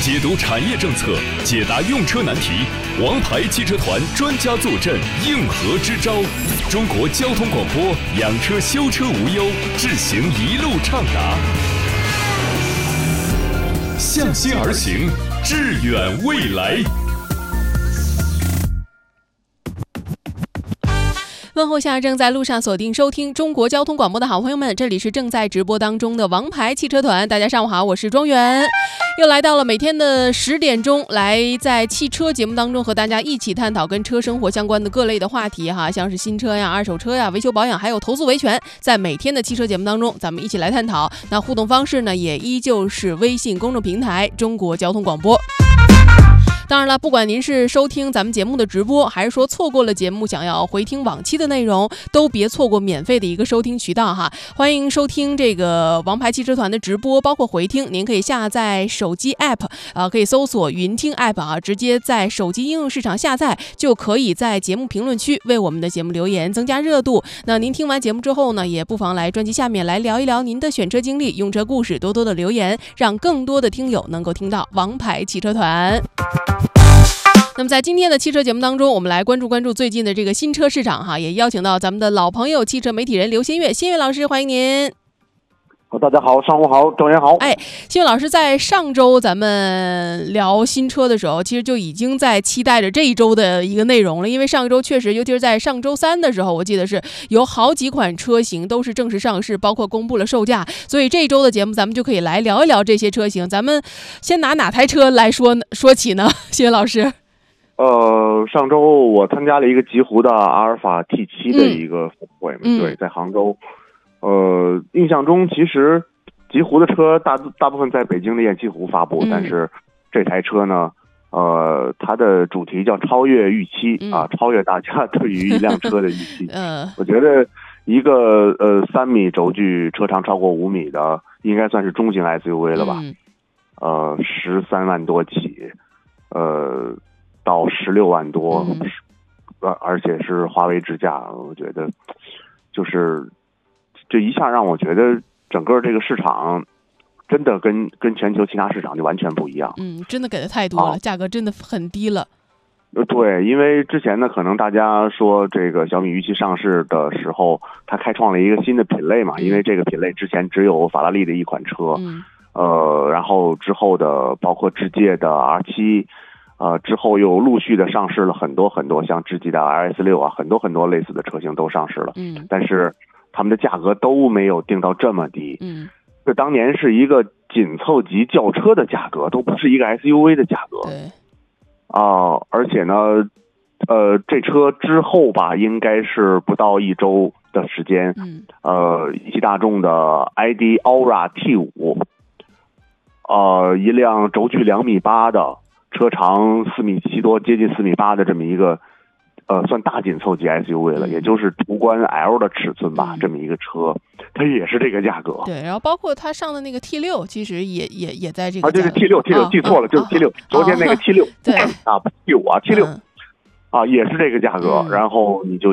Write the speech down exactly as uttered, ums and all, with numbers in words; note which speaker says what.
Speaker 1: 解读产业政策，解答用车难题，王牌汽车团专家坐镇，应何支招？中国交通广播，养车修车无忧，智行一路畅达，向心而行，致远未来。
Speaker 2: 问候下正在路上锁定收听中国交通广播的好朋友们，这里是正在直播当中的王牌汽车团。大家上午好，我是庄园，又来到了每天的十点钟，来在汽车节目当中和大家一起探讨跟车生活相关的各类的话题哈，像是新车呀、二手车呀、维修保养，还有投资维权，在每天的汽车节目当中，咱们一起来探讨。那互动方式呢，也依旧是微信公众平台中国交通广播。当然了，不管您是收听咱们节目的直播，还是说错过了节目想要回听往期的内容，都别错过免费的一个收听渠道哈。欢迎收听这个王牌汽车团的直播，包括回听，您可以下载手机 app 啊、呃，可以搜索云听 app 啊，直接在手机应用市场下载，就可以在节目评论区为我们的节目留言，增加热度。那您听完节目之后呢，也不妨来专辑下面来聊一聊您的选车经历、用车故事，多多的留言，让更多的听友能够听到王牌汽车团。那么在今天的汽车节目当中，我们来关注关注最近的这个新车市场哈，也邀请到咱们的老朋友汽车媒体人刘新月，新月老师，欢迎您。
Speaker 3: 好，大家好，上午好，庄园好。
Speaker 2: 哎，新月老师，在上周咱们聊新车的时候，其实就已经在期待着这一周的一个内容了，因为上一周确实，尤其是在上周三的时候，我记得是有好几款车型都是正式上市，包括公布了售价，所以这一周的节目咱们就可以来聊一聊这些车型。咱们先拿哪台车来说说起呢？新月老师。
Speaker 3: 呃，上周我参加了一个极狐的阿尔法 T 七 的一个峰会，嗯、对，在杭州。呃，印象中其实极狐的车大大部分在北京的雁栖湖发布，嗯、但是这台车呢，呃，它的主题叫超越预期、嗯、啊，超越大家对于一辆车的预期。嗯，我觉得一个呃三米轴距、车长超过五米的，应该算是中型 S U V 了吧？嗯、呃，十三万多起，呃。到十六万多，嗯、而且是华为智驾，我觉得就是这一下让我觉得整个这个市场真的跟跟全球其他市场就完全不一样。
Speaker 2: 嗯，真的给的太多了、啊，价格真的很低了。
Speaker 3: 呃，对，因为之前呢，可能大家说这个小米预期上市的时候，它开创了一个新的品类嘛，嗯、因为这个品类之前只有法拉利的一款车，嗯、呃，然后之后的包括智界的 R 七。呃，之后又陆续的上市了很多很多，像智己的 R S 六啊，很多很多类似的车型都上市了。嗯，但是他们的价格都没有定到这么低。嗯，这当年是一个紧凑级轿车的价格，都不是一个 S U V 的价格。
Speaker 2: 对。
Speaker 3: 啊、呃，而且呢，呃，这车之后吧，应该是不到一周的时间。嗯。呃，一汽大众的 I D Aura T 五，呃，一辆轴距两米八的。车长四米七多，接近四米八的这么一个，呃，算大紧凑级 S U V 了，嗯、也就是途观 L 的尺寸吧，嗯、这么一个车，它也是这个价格。
Speaker 2: 对，然后包括它上的那个 T 六，其实也也也在这个。
Speaker 3: 啊，这是 T 六 T 六、哦、记错了，哦、就是 T 六、哦。昨天那个 T 六，
Speaker 2: 对
Speaker 3: 啊 ，T 五啊 ，T 六、嗯，啊，也是这个价格。嗯、然后你就